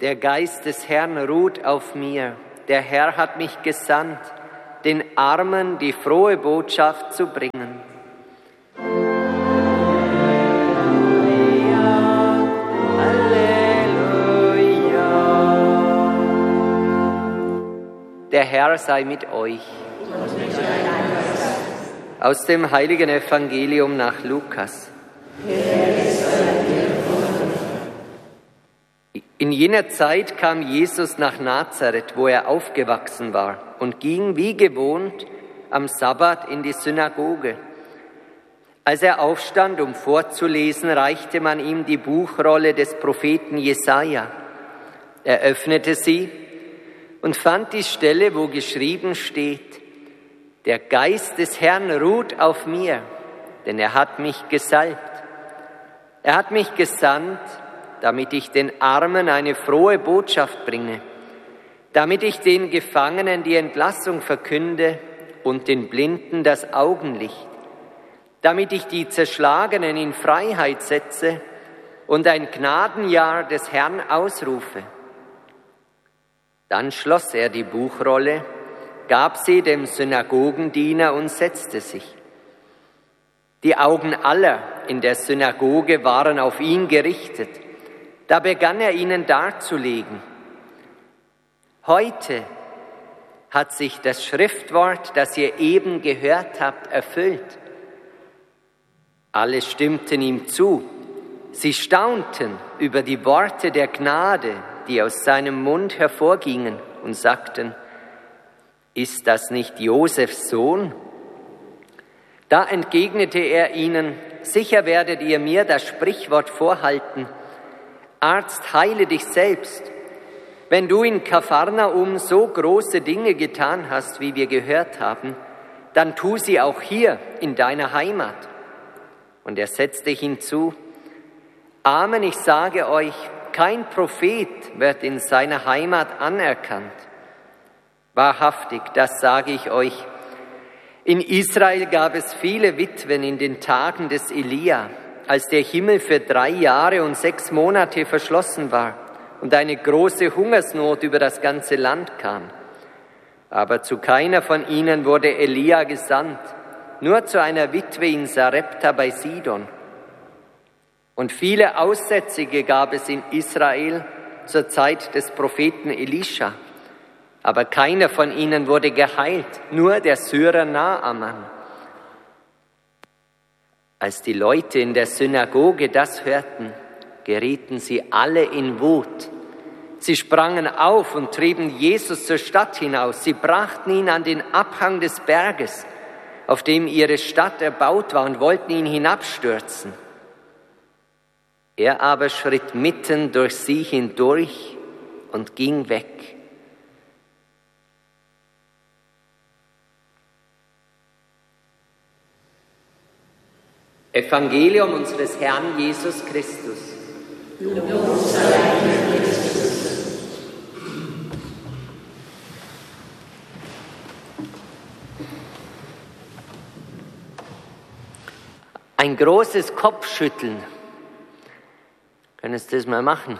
der Geist des Herrn ruht auf mir. Der Herr hat mich gesandt, den Armen die frohe Botschaft zu bringen. Der Herr sei mit euch. Aus dem heiligen Evangelium nach Lukas. In jener Zeit kam Jesus nach Nazareth, wo er aufgewachsen war, und ging wie gewohnt am Sabbat in die Synagoge. Als er aufstand, um vorzulesen, reichte man ihm die Buchrolle des Propheten Jesaja. Er öffnete sie und fand die Stelle, wo geschrieben steht: Der Geist des Herrn ruht auf mir, denn er hat mich gesalbt. Er hat mich gesandt, damit ich den Armen eine frohe Botschaft bringe, damit ich den Gefangenen die Entlassung verkünde und den Blinden das Augenlicht, damit ich die Zerschlagenen in Freiheit setze und ein Gnadenjahr des Herrn ausrufe. Dann schloss er die Buchrolle, gab sie dem Synagogendiener und setzte sich. Die Augen aller in der Synagoge waren auf ihn gerichtet. Da begann er ihnen darzulegen: Heute hat sich das Schriftwort, das ihr eben gehört habt, erfüllt. Alle stimmten ihm zu. Sie staunten über die Worte der Gnade, die aus seinem Mund hervorgingen, und sagten: Ist das nicht Josefs Sohn? Da entgegnete er ihnen: Sicher werdet ihr mir das Sprichwort vorhalten: Arzt, heile dich selbst. Wenn du in Kapharnaum so große Dinge getan hast, wie wir gehört haben, dann tu sie auch hier in deiner Heimat. Und er setzte hinzu: Amen, ich sage euch, kein Prophet wird in seiner Heimat anerkannt. Wahrhaftig, das sage ich euch. In Israel gab es viele Witwen in den Tagen des Elia, als der Himmel für 3 Jahre und 6 Monate verschlossen war und eine große Hungersnot über das ganze Land kam. Aber zu keiner von ihnen wurde Elia gesandt, nur zu einer Witwe in Sarepta bei Sidon. Und viele Aussätzige gab es in Israel zur Zeit des Propheten Elisha. Aber keiner von ihnen wurde geheilt, nur der Syrer Naaman. Als die Leute in der Synagoge das hörten, gerieten sie alle in Wut. Sie sprangen auf und trieben Jesus zur Stadt hinaus. Sie brachten ihn an den Abhang des Berges, auf dem ihre Stadt erbaut war, und wollten ihn hinabstürzen. Er aber schritt mitten durch sie hindurch und ging weg. Evangelium unseres Herrn Jesus Christus. Lob sei dir, Christus. Ein großes Kopfschütteln. Können Sie das mal machen?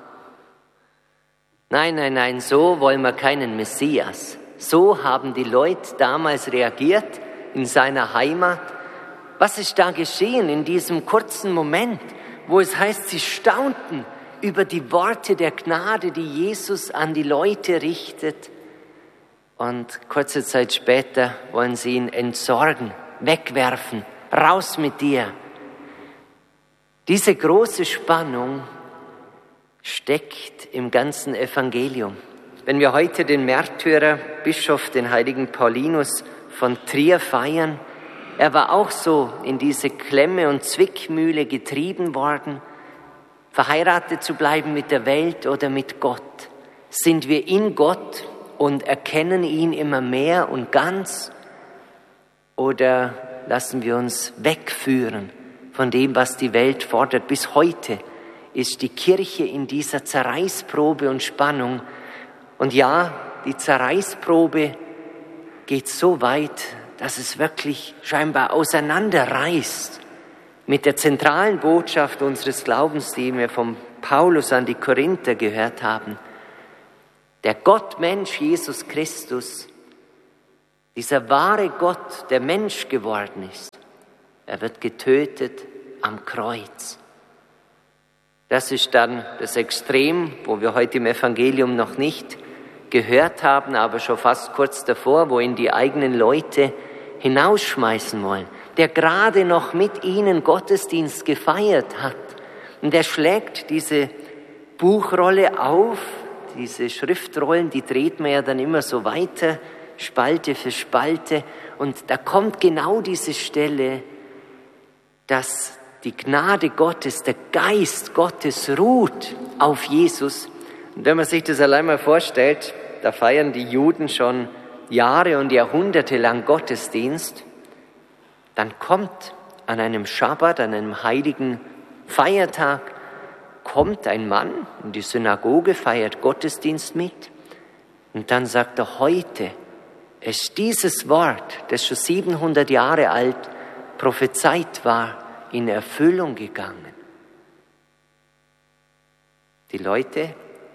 Nein, so wollen wir keinen Messias. So haben die Leute damals reagiert in seiner Heimat. Was ist da geschehen in diesem kurzen Moment, wo es heißt, sie staunten über die Worte der Gnade, die Jesus an die Leute richtet. Und kurze Zeit später wollen sie ihn entsorgen, wegwerfen, raus mit dir. Diese große Spannung steckt im ganzen Evangelium. Wenn wir heute den Märtyrer, Bischof, den heiligen Paulinus von Trier feiern, er war auch so in diese Klemme und Zwickmühle getrieben worden, verheiratet zu bleiben mit der Welt oder mit Gott. Sind wir in Gott und erkennen ihn immer mehr und ganz, oder lassen wir uns wegführen von dem, was die Welt fordert? Bis heute ist die Kirche in dieser Zerreißprobe und Spannung. Und ja, die Zerreißprobe geht so weit, dass es wirklich scheinbar auseinanderreißt mit der zentralen Botschaft unseres Glaubens, die wir vom Paulus an die Korinther gehört haben. Der Gottmensch Jesus Christus, dieser wahre Gott, der Mensch geworden ist, er wird getötet am Kreuz. Das ist dann das Extrem, wo wir heute im Evangelium noch nicht gehört haben, aber schon fast kurz davor, wo ihn die eigenen Leute hinausschmeißen wollen, der gerade noch mit ihnen Gottesdienst gefeiert hat. Und er schlägt diese Buchrolle auf, diese Schriftrollen, die dreht man ja dann immer so weiter, Spalte für Spalte. Und da kommt genau diese Stelle, dass die Gnade Gottes, der Geist Gottes ruht auf Jesus. Und wenn man sich das allein mal vorstellt, da feiern die Juden schon Jahre und Jahrhunderte lang Gottesdienst, dann kommt an einem Schabbat, an einem heiligen Feiertag, kommt ein Mann in die Synagoge, feiert Gottesdienst mit und dann sagt er, heute ist dieses Wort, das schon 700 Jahre alt prophezeit war, in Erfüllung gegangen. Die Leute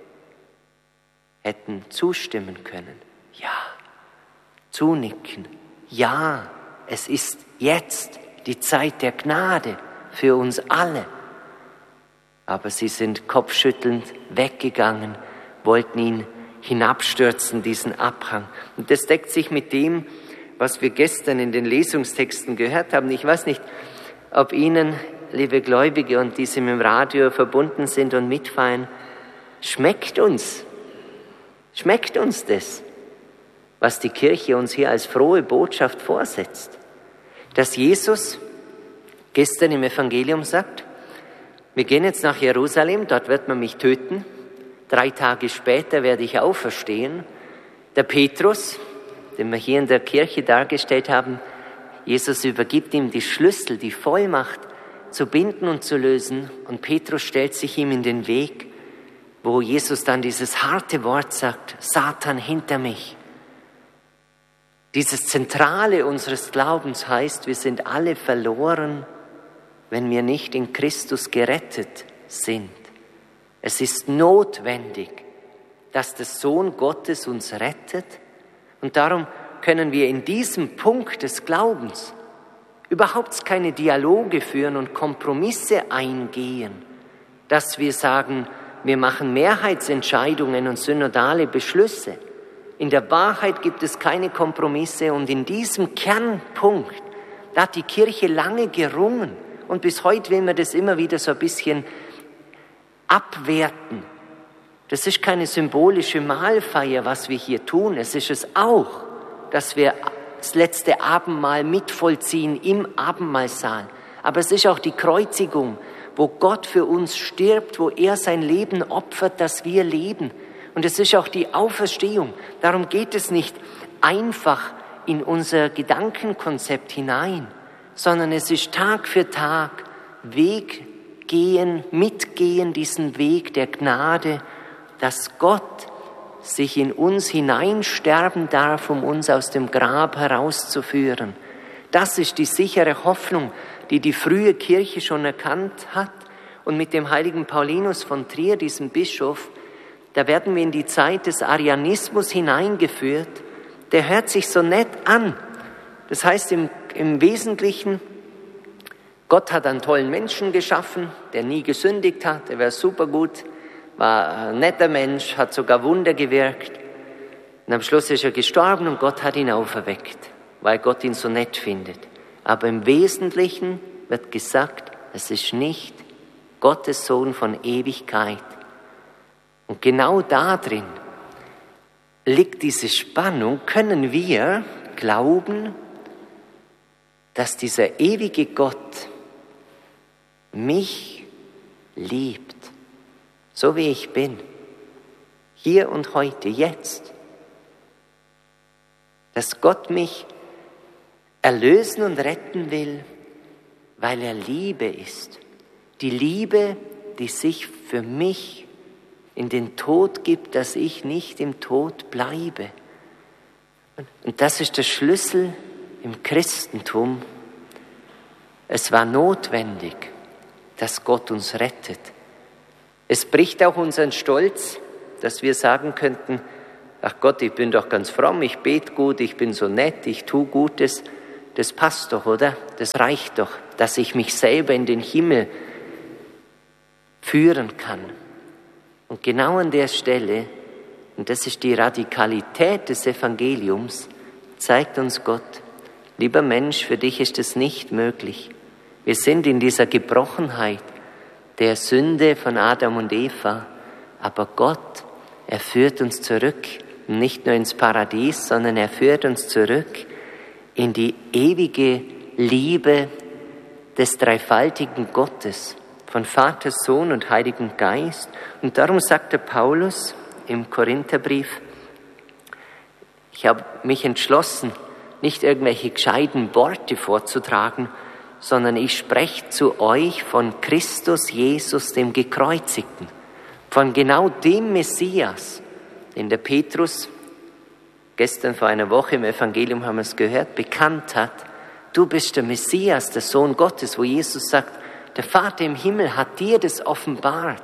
hätten zustimmen können. Ja, zunicken. Ja, es ist jetzt die Zeit der Gnade für uns alle. Aber sie sind kopfschüttelnd weggegangen, wollten ihn hinabstürzen, diesen Abhang. Und das deckt sich mit dem, was wir gestern in den Lesungstexten gehört haben. Ich weiß nicht, ob Ihnen, liebe Gläubige und die Sie mit dem Radio verbunden sind und mitfeiern, schmeckt uns das, was die Kirche uns hier als frohe Botschaft vorsetzt. Dass Jesus gestern im Evangelium sagt, wir gehen jetzt nach Jerusalem, dort wird man mich töten, 3 Tage später werde ich auferstehen. Der Petrus, den wir hier in der Kirche dargestellt haben, Jesus übergibt ihm die Schlüssel, die Vollmacht zu binden und zu lösen. Und Petrus stellt sich ihm in den Weg, wo Jesus dann dieses harte Wort sagt, Satan hinter mich. Dieses Zentrale unseres Glaubens heißt, wir sind alle verloren, wenn wir nicht in Christus gerettet sind. Es ist notwendig, dass der Sohn Gottes uns rettet. Und darum können wir in diesem Punkt des Glaubens überhaupt keine Dialoge führen und Kompromisse eingehen, dass wir sagen, wir machen Mehrheitsentscheidungen und synodale Beschlüsse. In der Wahrheit gibt es keine Kompromisse und in diesem Kernpunkt, da hat die Kirche lange gerungen und bis heute will man das immer wieder so ein bisschen abwerten. Das ist keine symbolische Mahlfeier, was wir hier tun. Es ist es auch, dass wir das letzte Abendmahl mitvollziehen im Abendmahlsaal. Aber es ist auch die Kreuzigung, wo Gott für uns stirbt, wo er sein Leben opfert, dass wir leben. Und es ist auch die Auferstehung. Darum geht es nicht einfach in unser Gedankenkonzept hinein, sondern es ist Tag für Tag Weg gehen, mitgehen, diesen Weg der Gnade, dass Gott sich in uns hineinsterben darf, um uns aus dem Grab herauszuführen. Das ist die sichere Hoffnung, die die frühe Kirche schon erkannt hat. Und mit dem heiligen Paulinus von Trier, diesem Bischof, da werden wir in die Zeit des Arianismus hineingeführt. Der hört sich so nett an. Das heißt im Wesentlichen, Gott hat einen tollen Menschen geschaffen, der nie gesündigt hat, der war super gut, war ein netter Mensch, hat sogar Wunder gewirkt. Und am Schluss ist er gestorben und Gott hat ihn auferweckt, weil Gott ihn so nett findet. Aber im Wesentlichen wird gesagt, es ist nicht Gottes Sohn von Ewigkeit. Und genau darin liegt diese Spannung, können wir glauben, dass dieser ewige Gott mich liebt, so wie ich bin, hier und heute, jetzt. Dass Gott mich erlösen und retten will, weil er Liebe ist. Die Liebe, die sich für mich in den Tod gibt, dass ich nicht im Tod bleibe. Und das ist der Schlüssel im Christentum. Es war notwendig, dass Gott uns rettet. Es bricht auch unseren Stolz, dass wir sagen könnten, ach Gott, ich bin doch ganz fromm, ich bete gut, ich bin so nett, ich tue Gutes. Das passt doch, oder? Das reicht doch, dass ich mich selber in den Himmel führen kann. Und genau an der Stelle, und das ist die Radikalität des Evangeliums, zeigt uns Gott, lieber Mensch, für dich ist es nicht möglich. Wir sind in dieser Gebrochenheit der Sünde von Adam und Eva, aber Gott, er führt uns zurück, nicht nur ins Paradies, sondern er führt uns zurück in die ewige Liebe des dreifaltigen Gottes, von Vater, Sohn und Heiligen Geist. Und darum sagt der Paulus im Korintherbrief, ich habe mich entschlossen, nicht irgendwelche gescheiten Worte vorzutragen, sondern ich spreche zu euch von Christus Jesus, dem Gekreuzigten, von genau dem Messias, den der Petrus, gestern vor einer Woche im Evangelium haben wir es gehört, bekannt hat. Du bist der Messias, der Sohn Gottes, wo Jesus sagt, der Vater im Himmel hat dir das offenbart.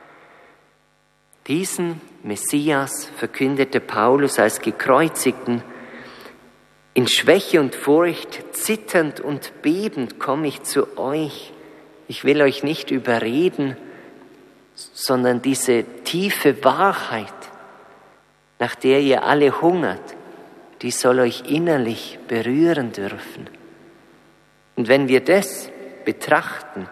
Diesen Messias verkündete Paulus als Gekreuzigten. In Schwäche und Furcht, zitternd und bebend komme ich zu euch. Ich will euch nicht überreden, sondern diese tiefe Wahrheit, nach der ihr alle hungert, die soll euch innerlich berühren dürfen. Und wenn wir das betrachten,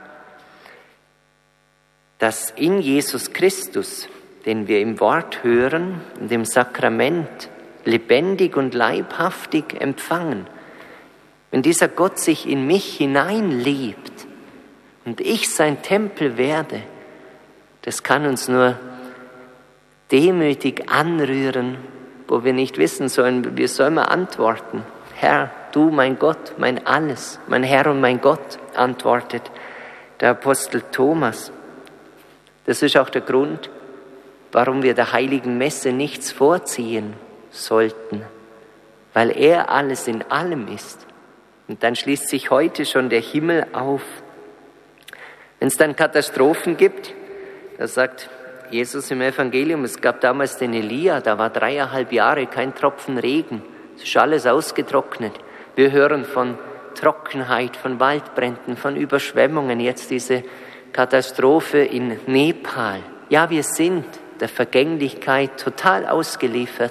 dass in Jesus Christus, den wir im Wort hören und im Sakrament lebendig und leibhaftig empfangen, wenn dieser Gott sich in mich hineinlebt und ich sein Tempel werde, das kann uns nur demütig anrühren, wo wir nicht wissen sollen, wie sollen wir antworten. Herr, du mein Gott, mein Alles, mein Herr und mein Gott, antwortet der Apostel Thomas. Das ist auch der Grund, warum wir der Heiligen Messe nichts vorziehen sollten, weil er alles in allem ist. Und dann schließt sich heute schon der Himmel auf. Wenn es dann Katastrophen gibt, da sagt Jesus im Evangelium, es gab damals den Elia, da war 3,5 Jahre kein Tropfen Regen, es ist alles ausgetrocknet. Wir hören von Trockenheit, von Waldbränden, von Überschwemmungen, jetzt diese Katastrophe in Nepal. Ja, wir sind der Vergänglichkeit total ausgeliefert.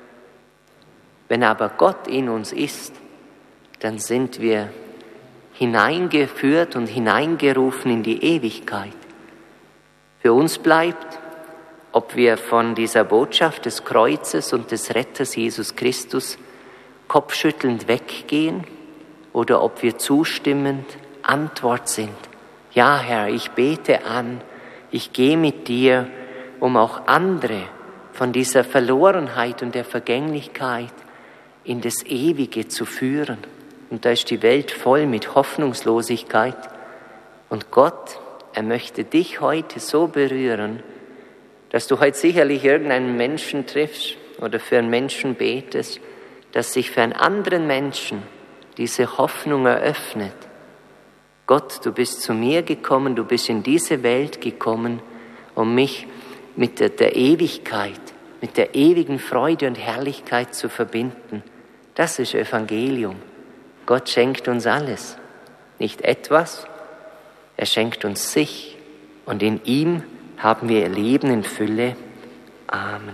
Wenn aber Gott in uns ist, dann sind wir hineingeführt und hineingerufen in die Ewigkeit. Für uns bleibt, ob wir von dieser Botschaft des Kreuzes und des Retters Jesus Christus kopfschüttelnd weggehen oder ob wir zustimmend Antwort sind. Ja, Herr, ich bete an, ich gehe mit dir, um auch andere von dieser Verlorenheit und der Vergänglichkeit in das Ewige zu führen. Und da ist die Welt voll mit Hoffnungslosigkeit. Und Gott, er möchte dich heute so berühren, dass du heute sicherlich irgendeinen Menschen triffst oder für einen Menschen betest, dass sich für einen anderen Menschen diese Hoffnung eröffnet. Gott, du bist zu mir gekommen, du bist in diese Welt gekommen, um mich mit der Ewigkeit, mit der ewigen Freude und Herrlichkeit zu verbinden. Das ist Evangelium. Gott schenkt uns alles, nicht etwas, er schenkt uns sich und in ihm haben wir Leben in Fülle. Amen.